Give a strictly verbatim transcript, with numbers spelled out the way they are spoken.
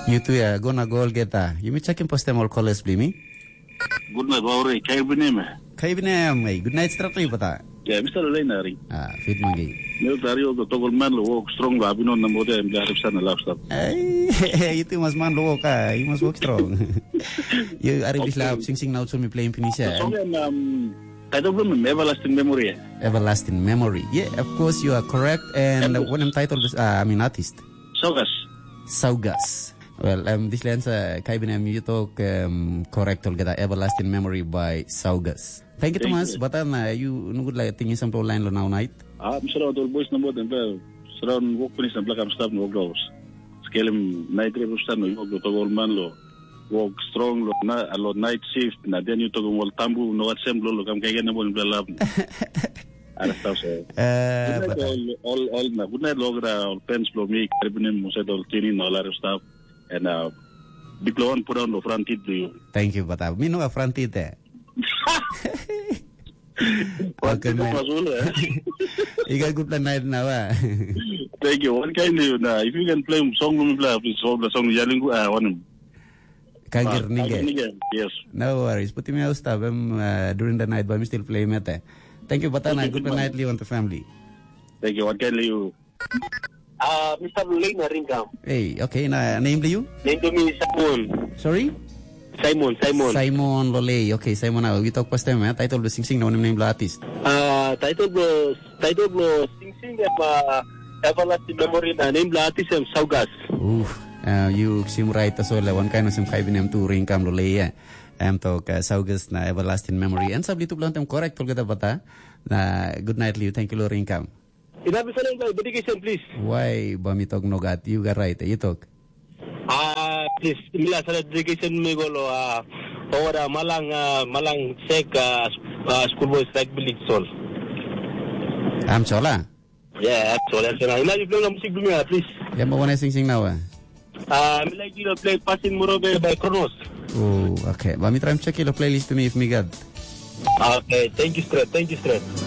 You too, yeah. Gonna goal geta. You may check in post them all callers, please me. Good night, Wauri. Kaya bineme. Kaya bineme. Good night, Stratly, pata. Yeah, Mister Lenari. Ah, fit magi. Mil tario ko togol man lo walk strong ga binon na mode am garib sana lapstop. Ay, itu mas man lo ka. You must walk strong. You are this lap sing sing now to me playing Pinisia. So um title bloom everlasting memory. Everlasting memory. Yeah, of course you are correct. And what am title uh, I mean artist. Saugas. Saugas. Well, um, this lens uh, kaibinem you talk um, correct all get Everlasting Memory by Saugas. Thank you, Thank Thomas. you. But um, uh, you no good like thinking some line lo now night. Ah, misra dol boys na mode and surround walk pnis and black am stop no goes. Skelem night rebu stand no walk togol man lo. Walk strong lo na a lot night shift na then you togol wal tambu no assembly lo kam kaya na bon bla Ara staw so. Uh, but, all all all na good night logra all pens lo me kaibinem mo se dol tini no la stuff. And uh, Bicloan put on the front teeth to you. Thank you, but I mean no front teeth there. Okay, man. You got good night now. Thank you. What kind of uh, if you can play song, let me play please. Song the song yelling. I want him. Kangir nige. Yes. No worries. Put me out stab him uh, during the night, but we still play mete. Thank you, Batana. Good night, Leo and the family. Thank you. What can you? Ah, Mister Lena Ringam. Hey, okay. Na name you? Name to me Simon. Sorry? Simon, Simon. Simon Lole. Okay, Simon. Now we talk past them. Eh? Title the Sing Sing. No name the artist. Ah, title bro, title bro. Sing Sing. Uh, Everlasting Memory. Na name the artist am Saugas. Oof. Uh, you seem right as well. One kind of some kaibinem to Ringam Lole. Yeah. Am talk uh, Saugas na Everlasting Memory. And sabli to blunt am correct. Tolga bata. Na good night, Leo. Thank you, Lord Ringam. Inabi sa lang dedication, please. Why bamitog nogat? You got right. You talk. Ah, please, mila sa dedication mo golo ah, ora malang uh, malang sek uh, uh, school boys rugby league sol. I'm chola. Yeah, so that's na. Inabi play na music dumia, please. Yan mo wana sing sing now. Ah, mila gilo play Passing Murobe by Kronos. Oh, okay. Bami try check your playlist to me if me got. Okay, thank you, straight. Thank you, straight.